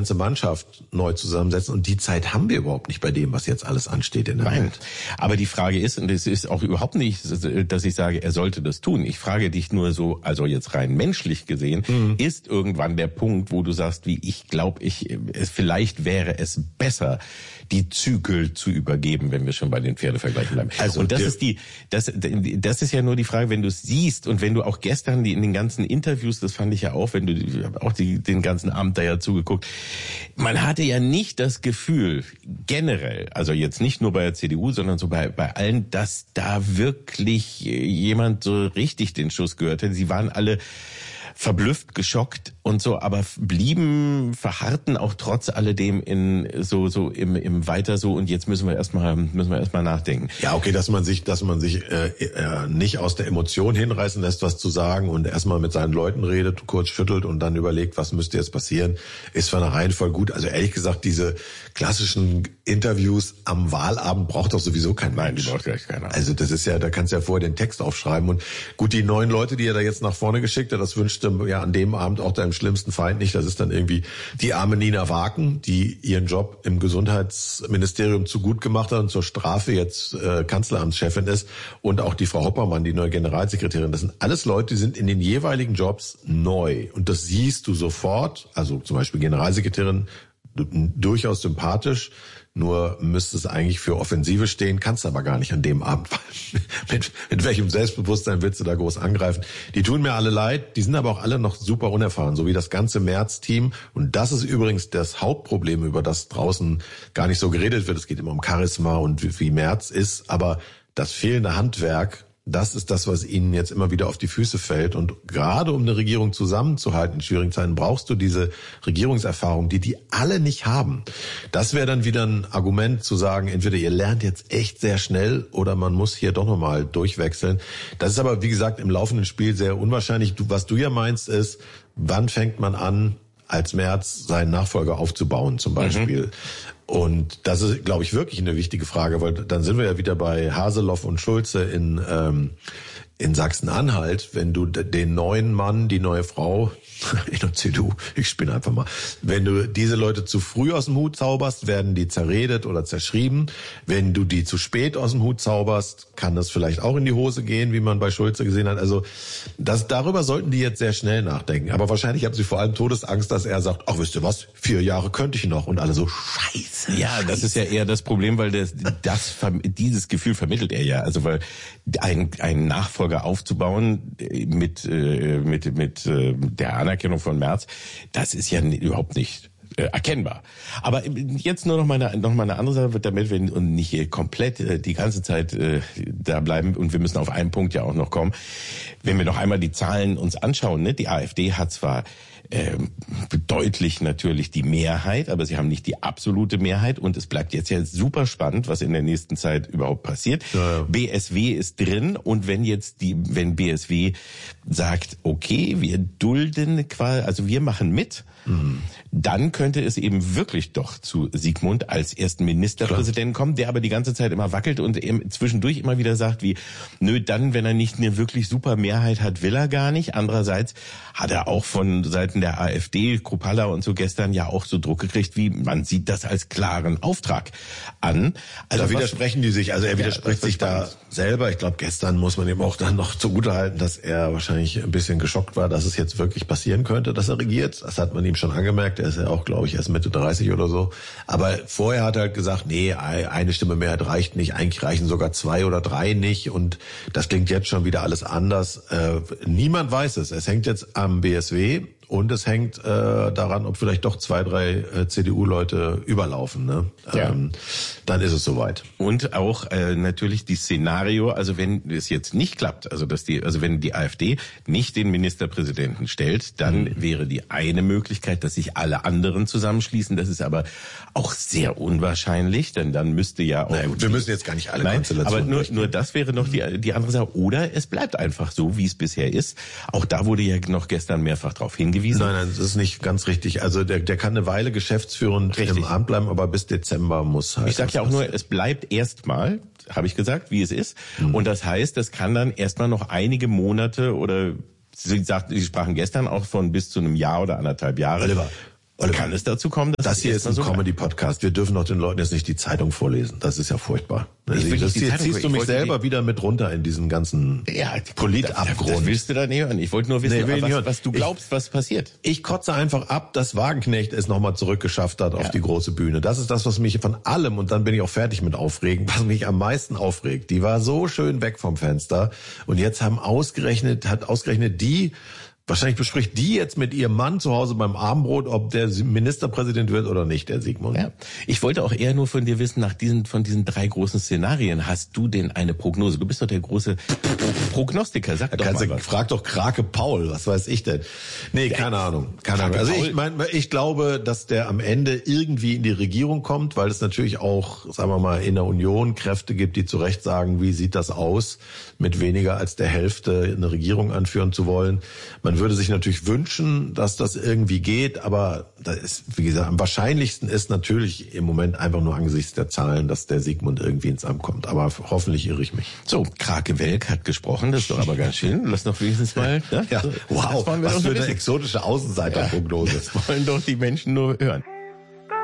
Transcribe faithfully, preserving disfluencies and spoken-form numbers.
ganze Mannschaft neu zusammensetzen. Und die Zeit haben wir überhaupt nicht bei dem, was jetzt alles ansteht in der Nein. Welt. Aber die Frage ist, und es ist auch überhaupt nicht, dass ich sage, er sollte das tun. Ich frage dich nur so, also jetzt rein menschlich gesehen, mhm. ist irgendwann der Punkt, wo du sagst, wie ich glaube, ich, es, vielleicht wäre es besser, die Zügel zu übergeben, wenn wir schon bei den Pferdevergleichen bleiben. Also und das ist die, das, das ist ja nur die Frage, wenn du es siehst und wenn du auch gestern die, in den ganzen Interviews, das fand ich ja auch, wenn du auch die, den ganzen Abend da ja zugeguckt, man hatte ja nicht das Gefühl, generell, also jetzt nicht nur bei der C D U, sondern so bei, bei allen, dass da wirklich jemand so richtig den Schuss gehört hätte. Sie waren alle verblüfft, geschockt und so, aber blieben, verharrten auch trotz alledem in so so im im weiter so und jetzt müssen wir erstmal müssen wir erstmal nachdenken. Ja, okay, dass man sich dass man sich äh, äh, nicht aus der Emotion hinreißen lässt, was zu sagen und erstmal mit seinen Leuten redet, kurz schüttelt und dann überlegt, was müsste jetzt passieren, ist von der Reihenfolge gut. Also ehrlich gesagt, diese klassischen Interviews am Wahlabend braucht doch sowieso kein Mensch. Nein, die braucht gleich keiner. Also das ist ja, da kannst du ja vorher den Text aufschreiben und gut, die neun Leute, die er da jetzt nach vorne geschickt hat, das wünschte ja an dem Abend auch deinem schlimmsten Feind nicht. Das ist dann irgendwie die arme Nina Waken, die ihren Job im Gesundheitsministerium zu gut gemacht hat und zur Strafe jetzt äh, Kanzleramtschefin ist und auch die Frau Hoppermann, die neue Generalsekretärin. Das sind alles Leute, die sind in den jeweiligen Jobs neu und das siehst du sofort. Also zum Beispiel Generalsekretärin, durchaus sympathisch, nur müsste es eigentlich für Offensive stehen, kannst aber gar nicht an dem Abend. mit, mit welchem Selbstbewusstsein willst du da groß angreifen? Die tun mir alle leid, die sind aber auch alle noch super unerfahren, so wie das ganze Merz-Team. Und das ist übrigens das Hauptproblem, über das draußen gar nicht so geredet wird. Es geht immer um Charisma und wie, wie Merz ist, aber das fehlende Handwerk, das ist das, was ihnen jetzt immer wieder auf die Füße fällt. Und gerade um eine Regierung zusammenzuhalten in schwierigen Zeiten, brauchst du diese Regierungserfahrung, die die alle nicht haben. Das wäre dann wieder ein Argument zu sagen, entweder ihr lernt jetzt echt sehr schnell oder man muss hier doch nochmal durchwechseln. Das ist aber, wie gesagt, im laufenden Spiel sehr unwahrscheinlich. Du, was du ja meinst ist, wann fängt man an, als Merz seinen Nachfolger aufzubauen zum Beispiel. Mhm. Und das ist, glaube ich, wirklich eine wichtige Frage, weil dann sind wir ja wieder bei Haseloff und Schulze in ähm, in Sachsen-Anhalt, wenn du den neuen Mann, die neue Frau, in der C D U, ich spinne einfach mal, wenn du diese Leute zu früh aus dem Hut zauberst, werden die zerredet oder zerschrieben. Wenn du die zu spät aus dem Hut zauberst, kann das vielleicht auch in die Hose gehen, wie man bei Schulze gesehen hat. Also das, darüber sollten die jetzt sehr schnell nachdenken. Aber wahrscheinlich haben sie vor allem Todesangst, dass er sagt, ach, wisst ihr was, vier Jahre könnte ich noch. Und alle so, scheiße. Ja, das ist ja eher das Problem, weil das, das dieses Gefühl vermittelt er ja. Also weil ein, ein Nachfolger aufzubauen mit, mit, mit der Anerkennung von Merz, das ist ja überhaupt nicht äh, erkennbar. Aber jetzt nur noch mal eine, noch mal eine andere Sache, damit wir nicht hier komplett äh, die ganze Zeit äh, da bleiben und wir müssen auf einen Punkt ja auch noch kommen. Wenn wir noch einmal die Zahlen uns anschauen, ne, die AfD hat zwar Ähm, deutlich natürlich die Mehrheit, aber sie haben nicht die absolute Mehrheit und es bleibt jetzt ja super spannend, was in der nächsten Zeit überhaupt passiert. Ja, ja. B S W ist drin und wenn jetzt die, wenn B S W sagt, okay, wir dulden quasi, also wir machen mit, mhm. dann könnte es eben wirklich doch zu Sigmund als ersten Ministerpräsidenten Klar. kommen, der aber die ganze Zeit immer wackelt und zwischendurch immer wieder sagt, wie, nö, dann, wenn er nicht eine wirklich super Mehrheit hat, will er gar nicht. Andererseits hat er auch von Seiten der AfD, Kruppalla und so gestern ja auch so Druck gekriegt, wie man sieht das als klaren Auftrag an. Also da widersprechen die sich, also er widerspricht ja, sich da selber. Ich glaube, gestern muss man ihm auch dann noch zugutehalten, dass er wahrscheinlich ein bisschen geschockt war, dass es jetzt wirklich passieren könnte, dass er regiert. Das hat man ihm schon angemerkt. Er ist ja auch, glaube ich, erst Mitte dreißig oder so. Aber vorher hat er halt gesagt, nee, eine Stimme Mehrheit reicht nicht. Eigentlich reichen sogar zwei oder drei nicht. Und das klingt jetzt schon wieder alles anders. Äh, niemand weiß es. Es hängt jetzt am B S W. Und es hängt äh, daran, ob vielleicht doch zwei, drei äh, C D U-Leute überlaufen. Ne? Ja. Ähm, dann ist es soweit. Und auch äh, natürlich die Szenario, also wenn es jetzt nicht klappt, also dass die, also wenn die AfD nicht den Ministerpräsidenten stellt, dann mhm. wäre die eine Möglichkeit, dass sich alle anderen zusammenschließen. Das ist aber auch sehr unwahrscheinlich, denn dann müsste ja auch. Naja, gut, wir müssen jetzt gar nicht alle Nein, Konstellationen. Aber nur, nur das wäre noch die, die andere Sache. Oder es bleibt einfach so, wie es bisher ist. Auch da wurde ja noch gestern mehrfach darauf hingewiesen. Nein, nein, das ist nicht ganz richtig. Also der, der kann eine Weile geschäftsführend richtig. im Amt bleiben, aber bis Dezember muss halt. Ich sage ja auch nur, es bleibt erstmal, habe ich gesagt, wie es ist. Mhm. Und das heißt, das kann dann erstmal noch einige Monate oder Sie sagt, Sie sprachen gestern auch von bis zu einem Jahr oder anderthalb Jahre. Oliver, kann es dazu kommen, dass das hier ist ein so Comedy-Podcast. Wir dürfen doch den Leuten jetzt nicht die Zeitung vorlesen. Das ist ja furchtbar. Ich will das nicht die jetzt Zeitung, ziehst du ich mich wollte selber die, wieder mit runter in diesen ganzen ja, Politabgrund. Das, das willst du da nicht hören. Ich wollte nur wissen, nee, was, was du glaubst, ich, was passiert. Ich kotze einfach ab, dass Wagenknecht es nochmal zurückgeschafft hat auf ja. die große Bühne. Das ist das, was mich von allem, und dann bin ich auch fertig mit Aufregen, was mich am meisten aufregt. Die war so schön weg vom Fenster und jetzt haben ausgerechnet, hat ausgerechnet die, wahrscheinlich bespricht die jetzt mit ihrem Mann zu Hause beim Abendbrot, ob der Ministerpräsident wird oder nicht, der Sigmund. Ja. Ich wollte auch eher nur von dir wissen, nach diesen, von diesen drei großen Szenarien, hast du denn eine Prognose? Du bist doch der große Prognostiker, sag doch mal du, was. Frag doch Krake Paul, was weiß ich denn? Nee, keine ja, Ahnung, keine Ahnung. Also ich meine, ich glaube, dass der am Ende irgendwie in die Regierung kommt, weil es natürlich auch, sagen wir mal, in der Union Kräfte gibt, die zu Recht sagen, wie sieht das aus, mit weniger als der Hälfte eine Regierung anführen zu wollen. Man würde sich natürlich wünschen, dass das irgendwie geht, aber das ist, wie gesagt, am wahrscheinlichsten ist natürlich im Moment einfach nur angesichts der Zahlen, dass der Sigmund irgendwie ins Amt kommt. Aber hoffentlich irre ich mich. So, Krake Welk hat gesprochen, das ist doch aber ganz schön. Lass doch wenigstens mal. Ne? Ja, wow, was für eine exotische Außenseiterprognose. Ja, das wollen doch die Menschen nur hören.